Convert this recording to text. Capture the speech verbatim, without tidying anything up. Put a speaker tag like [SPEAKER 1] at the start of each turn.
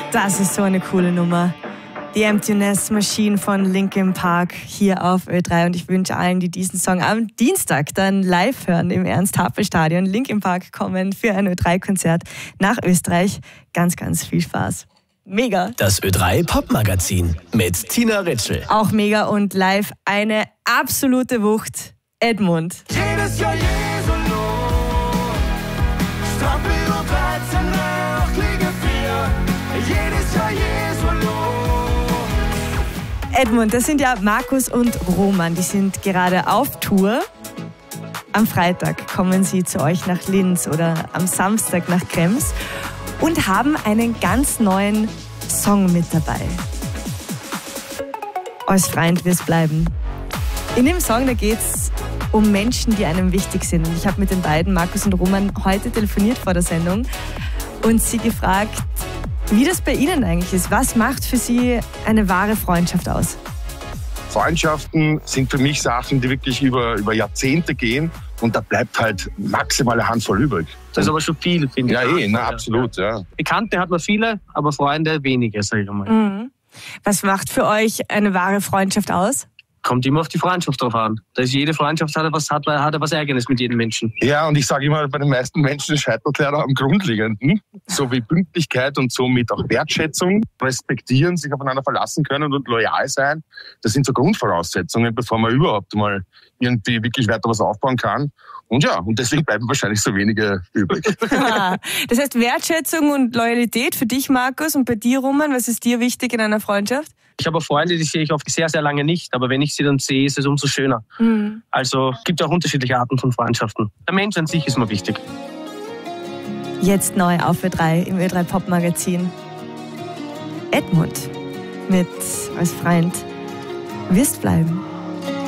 [SPEAKER 1] Das ist so eine coole Nummer. Die Emptiness Machine von Linkin Park hier auf Ö drei. Und ich wünsche allen, die diesen Song am Dienstag dann live hören im Ernst-Happel-Stadion, Linkin Park kommen für ein Ö drei Konzert nach Österreich. Ganz, ganz viel Spaß. Mega.
[SPEAKER 2] Das Ö drei Popmagazin mit Tina Ritschl.
[SPEAKER 1] Auch mega und live eine absolute Wucht. Edmund.
[SPEAKER 3] Jedes Jahr Jesu Lot, Strampel und dreizehn nach Liege vier. Jedes Jahr Jesu Lot.
[SPEAKER 1] Edmund, das sind ja Markus und Roman, die sind gerade auf Tour. Am Freitag kommen sie zu euch nach Linz oder am Samstag nach Krems und haben einen ganz neuen Song mit dabei. Als Freund wir's bleiben. In dem Song, da geht's um Menschen, die einem wichtig sind. Und ich habe mit den beiden, Markus und Roman, heute telefoniert vor der Sendung und sie gefragt, wie das bei ihnen eigentlich ist. Was macht für sie eine wahre Freundschaft aus?
[SPEAKER 4] Freundschaften sind für mich Sachen, die wirklich über, über Jahrzehnte gehen und da bleibt halt maximal eine Handvoll übrig.
[SPEAKER 5] Das ist aber schon viel, finde ich.
[SPEAKER 4] Ja, eh, na, absolut, ja.
[SPEAKER 5] Bekannte hat man viele, aber Freunde wenige, sage ich mal.
[SPEAKER 1] Mhm. Was macht für euch eine wahre Freundschaft aus?
[SPEAKER 5] Kommt immer auf die Freundschaft drauf an. Da ist jede Freundschaft hat was, hat, hat was Eigenes mit jedem Menschen.
[SPEAKER 4] Ja, und ich sage immer, bei den meisten Menschen scheitert leider am Grundlegenden. So wie Pünktlichkeit und somit auch Wertschätzung, respektieren, sich aufeinander verlassen können und loyal sein. Das sind so Grundvoraussetzungen, bevor man überhaupt mal irgendwie wirklich weiter was aufbauen kann. Und ja, und deswegen bleiben wahrscheinlich so wenige übrig.
[SPEAKER 1] Das heißt Wertschätzung und Loyalität für dich, Markus, und bei dir, Roman, was ist dir wichtig in einer Freundschaft?
[SPEAKER 5] Ich habe Freunde, die sehe ich oft sehr, sehr lange nicht, aber wenn ich sie dann sehe, ist es umso schöner. Mhm. Also es gibt auch unterschiedliche Arten von Freundschaften. Der Mensch an sich ist mir wichtig.
[SPEAKER 1] Jetzt neu auf Ö drei im Ö drei Popmagazin. Edmund mit als Freund wirst bleiben.